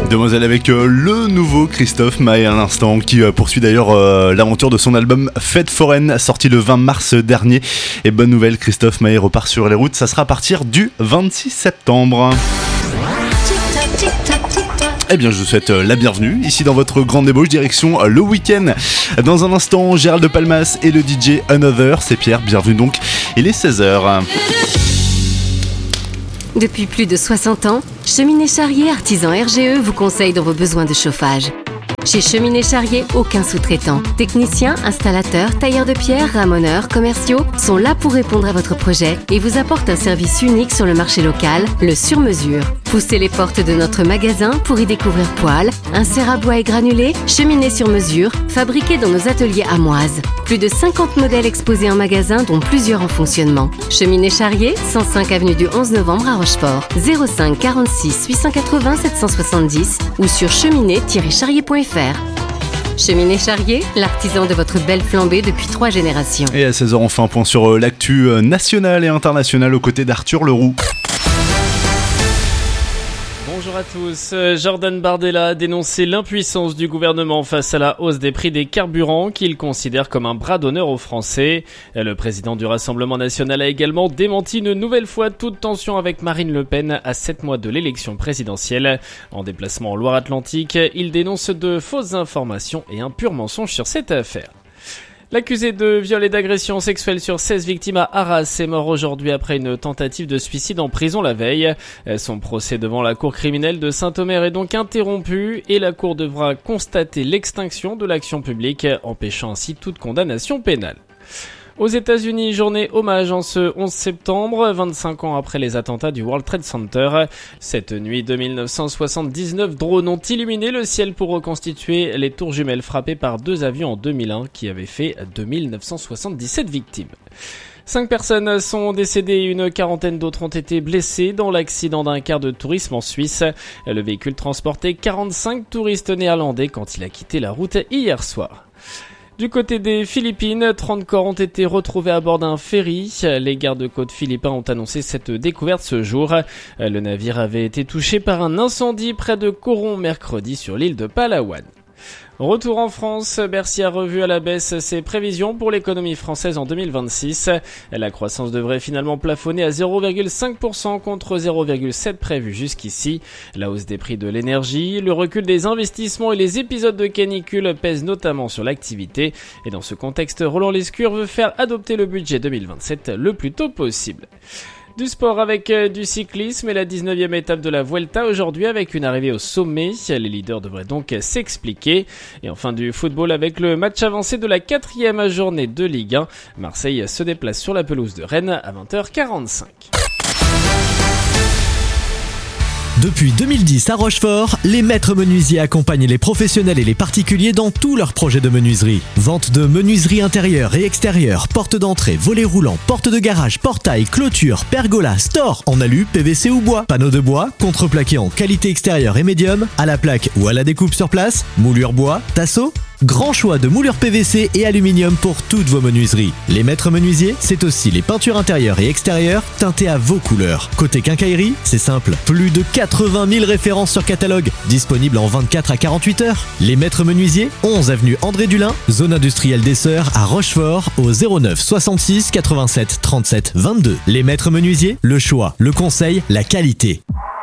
Demoiselle avec le nouveau Christophe Maé à l'instant qui poursuit d'ailleurs l'aventure de son album Fête foraine sorti le 20 mars dernier. Et bonne nouvelle, Christophe Maé repart sur les routes, ça sera à partir du 26 septembre. Eh bien, je vous souhaite la bienvenue ici dans votre grande débauche, direction le week-end. Dans un instant, Gérald de Palmas et le DJ Another, c'est Pierre, bienvenue donc, il est 16h. Depuis plus de 60 ans, Cheminée Charrier Artisan RGE vous conseille dans vos besoins de chauffage. Chez Cheminée Charrier, aucun sous-traitant. Techniciens, installateurs, tailleurs de pierre, ramoneurs, commerciaux sont là pour répondre à votre projet et vous apportent un service unique sur le marché local, le sur-mesure. Poussez les portes de notre magasin pour y découvrir poêles, inserts à bois et granulés, cheminées sur mesure, fabriquées dans nos ateliers amoises. Plus de 50 modèles exposés en magasin, dont plusieurs en fonctionnement. Cheminée Charrier, 105 avenue du 11 novembre à Rochefort. 05 46 880 770 ou sur cheminée-charrier.fr. Cheminée Charrier, l'artisan de votre belle flambée depuis 3 générations. Et à 16h, on fait un point sur l'actu nationale et internationale aux côtés d'Arthur Leroux. Bonjour à tous. Jordan Bardella a dénoncé l'impuissance du gouvernement face à la hausse des prix des carburants qu'il considère comme un bras d'honneur aux Français. Le président du Rassemblement national a également démenti une nouvelle fois toute tension avec Marine Le Pen à 7 mois de l'élection présidentielle. En déplacement en Loire-Atlantique, il dénonce de fausses informations et un pur mensonge sur cette affaire. L'accusé de viol et d'agression sexuelle sur 16 victimes à Arras est mort aujourd'hui après une tentative de suicide en prison la veille. Son procès devant la cour criminelle de Saint-Omer est donc interrompu et la cour devra constater l'extinction de l'action publique, empêchant ainsi toute condamnation pénale. Aux États-Unis, journée hommage en ce 11 septembre, 25 ans après les attentats du World Trade Center. Cette nuit de 1979, drones ont illuminé le ciel pour reconstituer les tours jumelles frappées par 2 avions en 2001 qui avaient fait 2977 victimes. 5 personnes sont décédées et une quarantaine d'autres ont été blessées dans l'accident d'un car de tourisme en Suisse. Le véhicule transportait 45 touristes néerlandais quand il a quitté la route hier soir. Du côté des Philippines, 30 corps ont été retrouvés à bord d'un ferry. Les gardes-côtes philippins ont annoncé cette découverte ce jour. Le navire avait été touché par un incendie près de Coron mercredi sur l'île de Palawan. Retour en France, Bercy a revu à la baisse ses prévisions pour l'économie française en 2026. La croissance devrait finalement plafonner à 0,5% contre 0,7% prévu jusqu'ici. La hausse des prix de l'énergie, le recul des investissements et les épisodes de canicule pèsent notamment sur l'activité. Et dans ce contexte, Roland Lescure veut faire adopter le budget 2027 le plus tôt possible. Du sport avec du cyclisme et la 19e étape de la Vuelta aujourd'hui avec une arrivée au sommet. Les leaders devraient donc s'expliquer. Et enfin du football avec le match avancé de la 4e journée de Ligue 1. Marseille se déplace sur la pelouse de Rennes à 20h45. Depuis 2010 à Rochefort, les maîtres menuisiers accompagnent les professionnels et les particuliers dans tous leurs projets de menuiserie. Vente de menuiserie intérieure et extérieure, porte d'entrée, volets roulants, porte de garage, portail, clôture, pergola, store en alu, PVC ou bois, panneaux de bois, contreplaqué en qualité extérieure et médium, à la plaque ou à la découpe sur place, moulure bois, tasseau. Grand choix de moulures PVC et aluminium pour toutes vos menuiseries. Les maîtres menuisiers, c'est aussi les peintures intérieures et extérieures teintées à vos couleurs. Côté quincaillerie, c'est simple. Plus de 80 000 références sur catalogue, disponibles en 24 à 48 heures. Les maîtres menuisiers, 11 avenue André Dulin, zone industrielle des Sœurs à Rochefort, au 09 66 87 37 22. Les maîtres menuisiers, le choix, le conseil, la qualité.